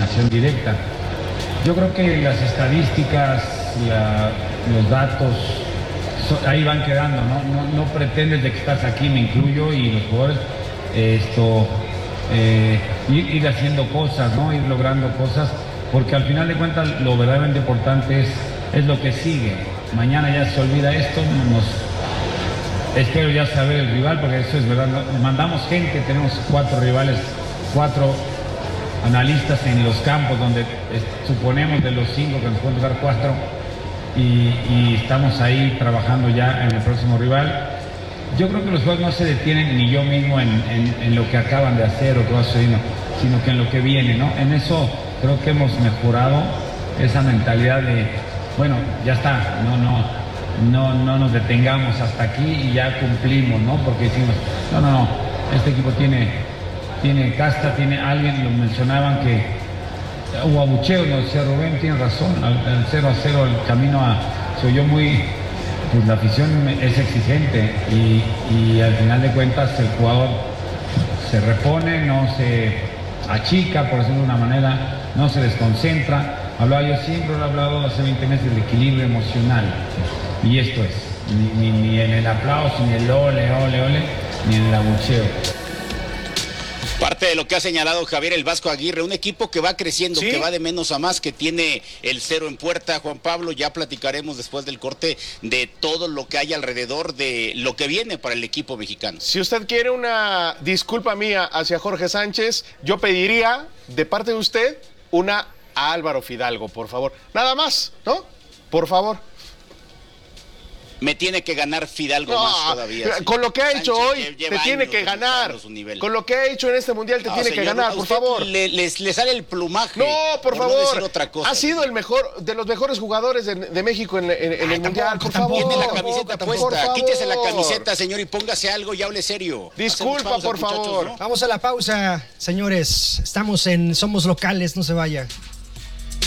eliminación directa. Yo creo que las estadísticas, los datos, ahí van quedando, ¿no? No pretendes de que estás aquí, me incluyo, y los jugadores, ir haciendo cosas, ¿no? Ir logrando cosas, porque al final de cuentas lo verdaderamente importante es lo que sigue. Mañana ya se olvida esto, espero ya saber el rival, porque eso es verdad, mandamos gente, tenemos 4 rivales, 4 analistas en los campos, donde suponemos de los 5 que nos pueden tocar 4, y estamos ahí trabajando ya en el próximo rival. Yo creo que los juegos no se detienen, ni yo mismo, en lo que acaban de hacer o que va sucediendo, sino que en lo que viene, ¿no? En eso creo que hemos mejorado esa mentalidad de, bueno, ya está, no nos detengamos hasta aquí y ya cumplimos, ¿no? Porque decimos, no, este equipo tiene casta, tiene alguien, lo mencionaban que hubo abucheos, no sé, Rubén tiene razón, al 0-0 el camino se oyó muy, pues la afición es exigente y al final de cuentas el jugador se repone, no se achica, por decirlo de una manera, no se desconcentra. Yo siempre he hablado hace 20 meses del equilibrio emocional, y esto es, ni en el aplauso, ni el ole, ni en el abucheo. Parte de lo que ha señalado Javier el Vasco Aguirre, un equipo que va creciendo, ¿sí? Que va de menos a más, que tiene el 0 en puerta. Juan Pablo, ya platicaremos después del corte de todo lo que hay alrededor de lo que viene para el equipo mexicano. Si usted quiere una disculpa mía hacia Jorge Sánchez, yo pediría de parte de usted una a Álvaro Fidalgo, por favor. Nada más, ¿no? Por favor. Me tiene que ganar Fidalgo más todavía. Sí. Con lo que ha hecho hoy, te tiene que ganar. Con lo que ha hecho en este mundial, te tiene que ganar, por favor. Le sale el plumaje. No, por favor. No decir otra cosa. Ha sido el mejor, de los mejores jugadores de México en el mundial, por favor. Tiene la camiseta puesta. Quítese la camiseta, señor, y póngase algo y hable serio. Disculpa, pausa, por favor. ¿No? Vamos a la pausa, señores. Estamos Somos Locales, no se vaya.